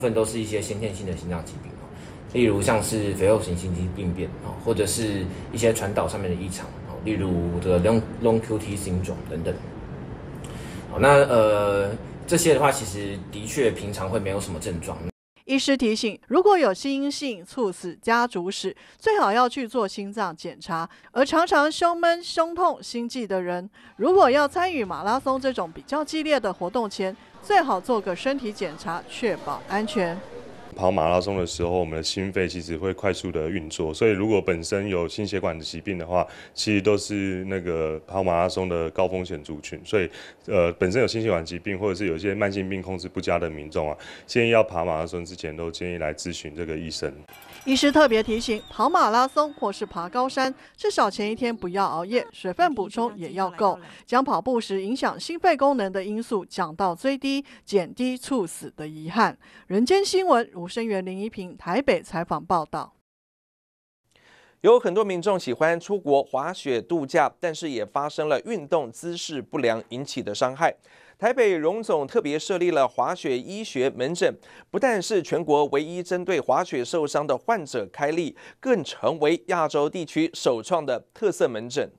分都是一些先天性的心脏疾病，例如像是肥厚型心肌病变，或者是一些传导上面的异常，例如这个 long QT syndrome 等等。那这些的话，其实的确平常会没有什么症状。 医师提醒，如果有心因性猝死家族史，最好要去做心脏检查。而常常胸闷、胸痛、心悸的人，如果要参与马拉松这种比较激烈的活动前，最好做个身体检查，确保安全。 跑马拉松的时候，我们的心肺其实会快速的运作，所以如果本身有心血管的疾病的话，其实都是那个跑马拉松的高风险族群。所以，本身有心血管疾病或者是有一些慢性病控制不佳的民众啊，建议要跑马拉松之前都建议来咨询这个医生。 医师特别提醒，跑马拉松或是爬高山，至少前一天不要熬夜，水分补充也要够，将跑步时影响心肺功能的因素降到最低，减低猝死的遗憾。人间新闻，吴声源、林一平台北采访报道。 有很多民众喜欢出国滑雪度假，但是也发生了运动姿势不良引起的伤害。台北荣总特别设立了滑雪医学门诊，不但是全国唯一针对滑雪受伤的患者开立，更成为亚洲地区首创的特色门诊。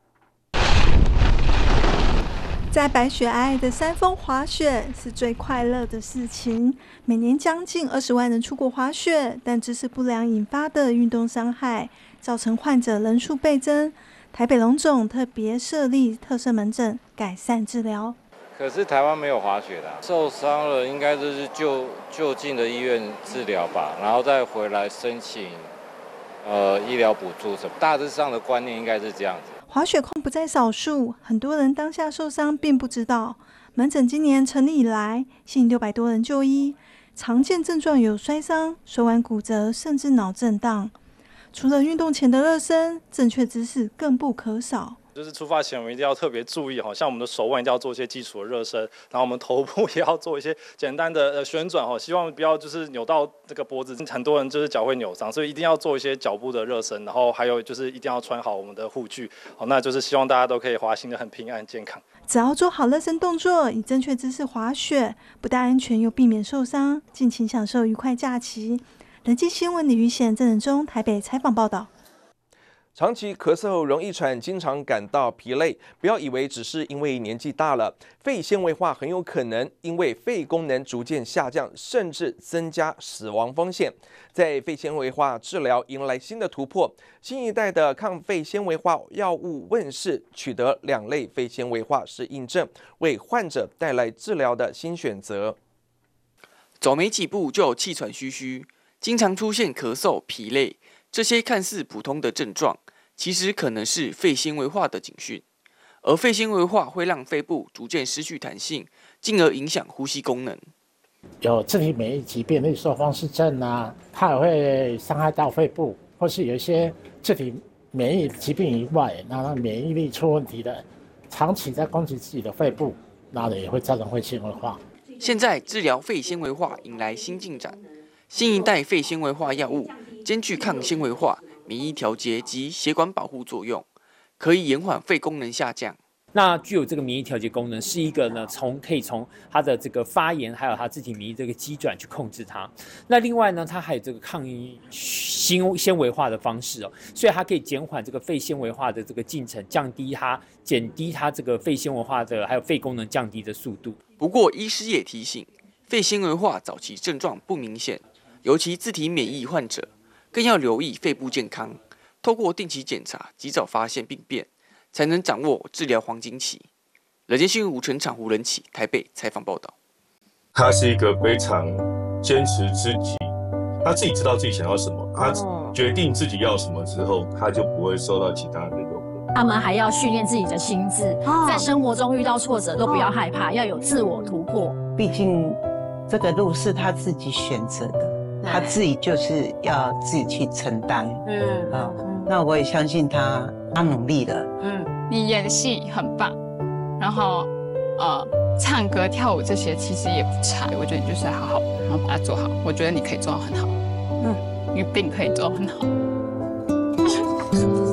在白雪皑皑的山峰滑雪是最快乐的事情。每年将近20万人出国滑雪，但姿势不良引发的运动伤害，造成患者人数倍增。台北荣总特别设立特色门诊，改善治疗。 可是台湾没有滑雪的受伤了应该就是就近的医院治疗吧，然后再回来申请医疗补助什么。大致上的观念应该是这样子。 滑雪控不在少数，很多人当下受伤并不知道。门诊今年成立以来，吸引600多人就医，常见症状有摔伤、手腕骨折，甚至脑震荡。除了运动前的热身，正确姿势更不可少。 就是出发前我们一定要特别注意，像我们的手腕一定要做一些基础的热身，然后我们头部也要做一些简单的旋转，希望不要就是扭到这个脖子，很多人就是脚会扭伤，所以一定要做一些脚部的热身，然后还有就是一定要穿好我们的护具，那就是希望大家都可以滑行得很平安健康。 只要做好热身动作，以正确姿势滑雪，不但安全又避免受伤，尽情享受愉快假期。人间新闻李玉贤、郑仁忠台北采访报道。 长期咳嗽、容易喘，经常感到疲累，不要以为只是因为年纪大了，肺纤维化很有可能因为肺功能逐渐下降，甚至增加死亡风险。在肺纤维化治疗迎来新的突破，新一代的抗肺纤维化药物问世，取得2类肺纤维化适应症，为患者带来治疗的新选择。 走没几步就气喘吁吁，经常出现咳嗽、疲累。这些看似普通的症状，其实可能是肺纤维化的警讯。而肺纤维化会让肺部逐渐失去弹性，进而影响呼吸功能。 有自体免疫疾病，例如说风湿症啊，它也会伤害到肺部，或是有一些自体免疫疾病以外，那免疫力出问题的，长期在攻击自己的肺部，那也会造成肺纤维化。 现在治疗肺纤维化迎来新进展，新一代肺纤维化药物兼具抗纤维化、免疫调节及血管保护作用，可以延缓肺功能下降。 那具有这个免疫调节功能，是一个呢可以从它的这个发炎，还有它自体免疫这个机转去控制它。那另外呢，它还有这个抗纤维化的方式哦，所以它可以减缓这个肺纤维化的这个进程，减低它这个肺纤维化的还有肺功能降低的速度。 不过，医师也提醒，肺纤维化早期症状不明显，尤其自体免疫患者，更要留意肺部健康，透过定期检查，及早发现病变，才能掌握治疗黄金期。人间新闻吴成场、胡仁启台北采访报道。 他是一个非常坚持自己，他自己知道自己想要什么，他决定自己要什么之后，他就不会受到其他人的诱惑。 他们还要训练自己的心智，在生活中遇到挫折都不要害怕，要有自我突破。 毕竟这个路是他自己选择的，他自己就是要自己去承担。那我也相信他努力了。 你演戏很棒，然后唱歌跳舞这些其实也不差，我觉得你就是好好然后把它做好，我觉得你可以做到很好。你一定可以做到很好。